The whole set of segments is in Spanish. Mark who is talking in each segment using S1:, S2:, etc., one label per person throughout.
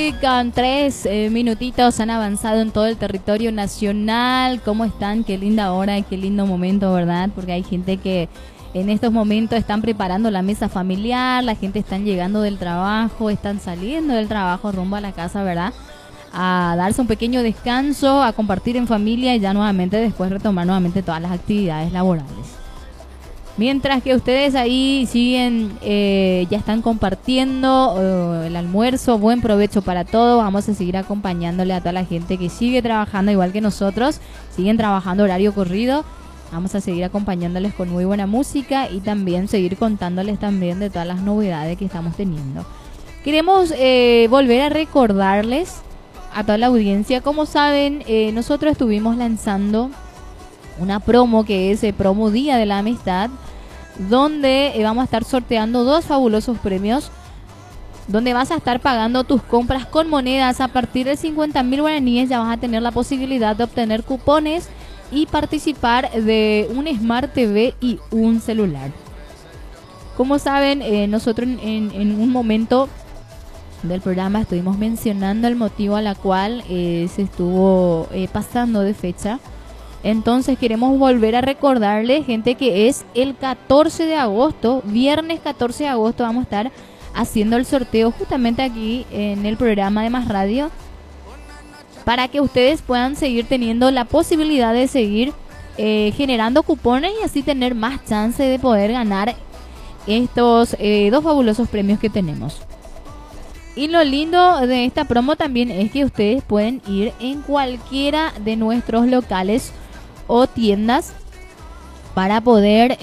S1: Con 3 minutitos han avanzado en todo el territorio nacional. ¿Cómo están? Qué linda hora, qué lindo momento, ¿verdad? Porque hay gente que en estos momentos están preparando la mesa familiar, la gente están llegando del trabajo, están saliendo del trabajo rumbo a la casa, ¿verdad? A darse un pequeño descanso, a compartir en familia y ya nuevamente después retomar nuevamente todas las actividades laborales. Mientras que ustedes ahí siguen, ya están compartiendo el almuerzo, buen provecho para todos. Vamos a seguir acompañándole a toda la gente que sigue trabajando igual que nosotros, siguen trabajando horario corrido. Vamos a seguir acompañándoles con muy buena música y también seguir contándoles también de todas las novedades que estamos teniendo. Queremos volver a recordarles a toda la audiencia, como saben, nosotros estuvimos lanzando una promo que es Promo Día de la Amistad, donde vamos a estar sorteando 2 fabulosos premios, donde vas a estar pagando tus compras con monedas. A partir de 50.000 guaraníes ya vas a tener la posibilidad de obtener cupones y participar de un Smart TV y un celular. Como saben, nosotros en un momento del programa estuvimos mencionando el motivo a la cual se estuvo pasando de fecha. Entonces queremos volver a recordarle, gente, que es el 14 de agosto, viernes 14 de agosto, vamos a estar haciendo el sorteo justamente aquí en el programa de Más Radio, para que ustedes puedan seguir teniendo la posibilidad de seguir generando cupones y así tener más chance de poder ganar estos 2 fabulosos premios que tenemos. Y lo lindo de esta promo también es que ustedes pueden ir en cualquiera de nuestros locales o tiendas para poder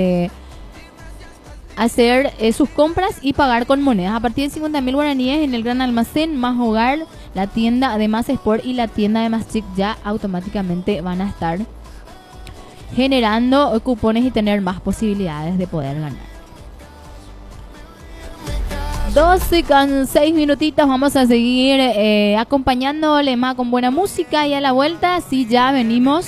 S1: hacer sus compras y pagar con monedas. A partir de 50.000 guaraníes en el Gran Almacén, Más Hogar, la tienda de Más Sport y la tienda de Más Chic ya automáticamente van a estar generando cupones y tener más posibilidades de poder ganar. 12:06 minutitos, vamos a seguir acompañándole más con buena música y a la vuelta, sí, ya venimos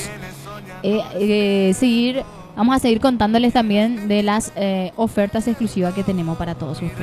S1: vamos a seguir contándoles también de las ofertas exclusivas que tenemos para todos ustedes.